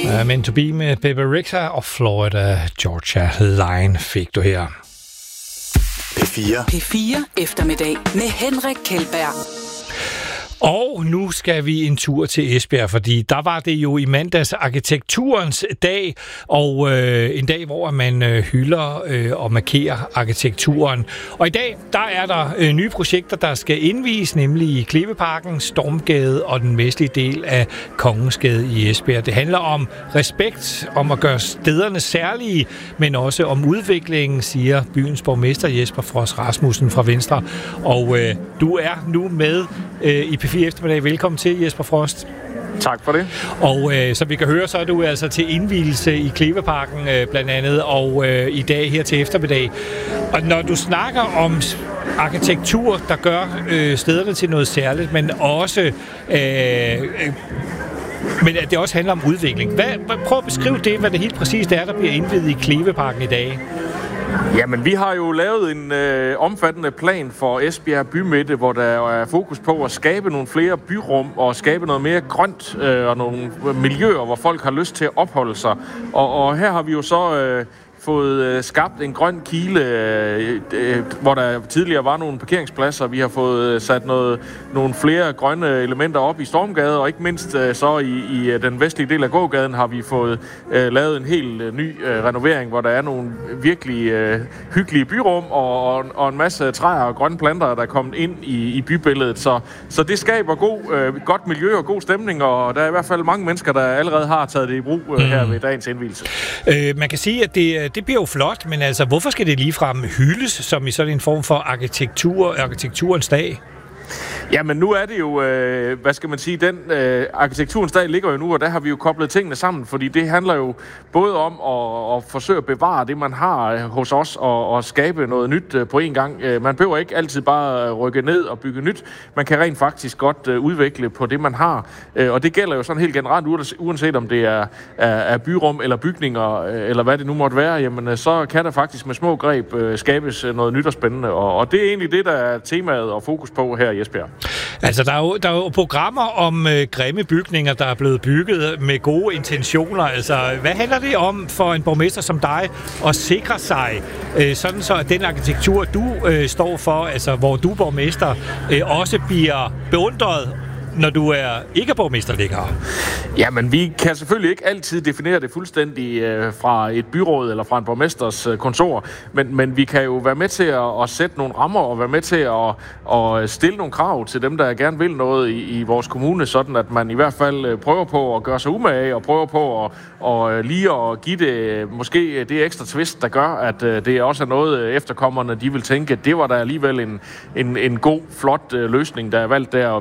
Men to be med Bebe Rexha og Florida Georgia Line fik du her. P4 eftermiddag med Henrik Kjeldberg. Og nu skal vi en tur til Esbjerg, fordi der var det jo i mandags arkitekturens dag, og en dag, hvor man hylder og markerer arkitekturen. Og i dag, der er der nye projekter, der skal indvies, nemlig i Kleveparken, Stormgade og den vestlige del af Kongensgade i Esbjerg. Det handler om respekt, om at gøre stederne særlige, men også om udviklingen, siger byens borgmester Jesper Frost Rasmussen fra Venstre. Og du er nu med i P4 eftermiddag. Velkommen til, Jesper Frost. Tak for det. Og som vi kan høre, så er du altså til indvielse i Kleveparken blandt andet, og i dag her til eftermiddag. Og når du snakker om arkitektur, der gør stederne til noget særligt, men også men det også handler om udvikling. Prøv at beskrive det, hvad det helt præcist er, der bliver indviet i Kleveparken i dag. Jamen, vi har jo lavet en omfattende plan for Esbjerg Bymidte, hvor der er fokus på at skabe nogle flere byrum og skabe noget mere grønt og nogle miljøer, hvor folk har lyst til at opholde sig. Og her har vi jo så fået skabt en grøn kile, hvor der tidligere var nogle parkeringspladser. Vi har fået sat nogle flere grønne elementer op i Stormgade, og ikke mindst så i den vestlige del af gågaden har vi fået lavet en helt ny renovering, hvor der er nogle virkelig hyggelige byrum og en masse træer og grønne planter, der er kommet ind i bybilledet. Så det skaber godt miljø og god stemning, og der er i hvert fald mange mennesker, der allerede har taget det i brug her ved dagens indvielse. Man kan sige, at det bliver jo flot, men altså, hvorfor skal det ligefrem hyldes som i sådan en form for arkitekturens dag? Jamen, nu er det jo, hvad skal man sige, den arkitekturens dag ligger jo nu, og der har vi jo koblet tingene sammen, fordi det handler jo både om at forsøge at bevare det, man har hos os, og skabe noget nyt på en gang. Man behøver ikke altid bare rykke ned og bygge nyt. Man kan rent faktisk godt udvikle på det, man har, og det gælder jo sådan helt generelt, uanset om det er byrum eller bygninger, eller hvad det nu måtte være, jamen så kan der faktisk med små greb skabes noget nyt og spændende, og det er egentlig det, der er temaet og fokus på her i Esbjerg. Altså, der er jo programmer om grimme bygninger, der er blevet bygget med gode intentioner. Altså, hvad handler det om for en borgmester som dig at sikre sig, sådan så at den arkitektur, du står for, altså hvor du er borgmester, også bliver beundret, når du ikke er borgmester længere? Jamen, vi kan selvfølgelig ikke altid definere det fuldstændig fra et byråd eller fra en borgmesters kontor, men vi kan jo være med til at sætte nogle rammer og være med til at stille nogle krav til dem, der gerne vil noget i vores kommune, sådan at man i hvert fald prøver på at gøre sig umage og prøver på at lige at give det måske det ekstra twist, der gør, at det også er noget efterkommerne, de vil tænke, at det var der alligevel en god, flot løsning, der er valgt der.